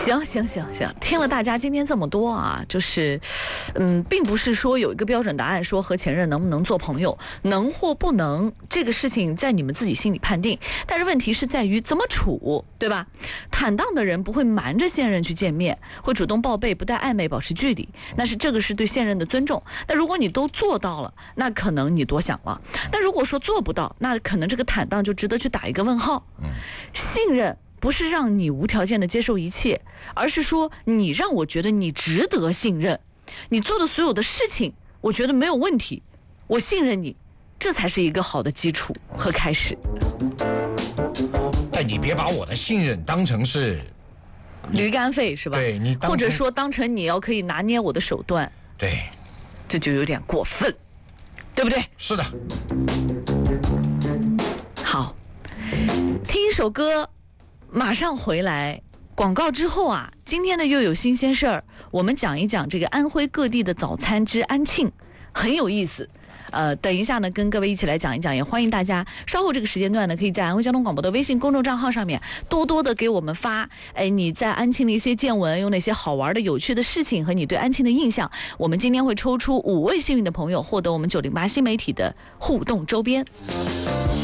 行，听了大家今天这么多啊，就是，并不是说有一个标准答案，说和前任能不能做朋友，能或不能，这个事情在你们自己心里判定。但是问题是在于怎么处，对吧？坦荡的人不会瞒着现任去见面，会主动报备，不带暧昧，保持距离。这个是对现任的尊重。但如果你都做到了，那可能你多想了。但如果说做不到，那可能这个坦荡就值得去打一个问号。信任不是让你无条件的接受一切，而是说你让我觉得你值得信任，你做的所有的事情我觉得没有问题，我信任你，这才是一个好的基础和开始。 但你别把我的信任当成是驴肝肺是吧？ 对，你或者说当成你要可以拿捏我的手段， 对， 这就有点过分，对不对？ 是的。 好，听一首歌，马上回来。广告之后啊，今天呢又有新鲜事儿，我们讲一讲这个安徽各地的早餐之安庆，很有意思。等一下呢，跟各位一起来讲一讲，也欢迎大家稍后这个时间段呢，可以在安徽交通广播的微信公众账号上面多多的给我们发，你在安庆的一些见闻，有哪些好玩的、有趣的事情和你对安庆的印象。我们今天会抽出5位幸运的朋友，获得我们908新媒体的互动周边。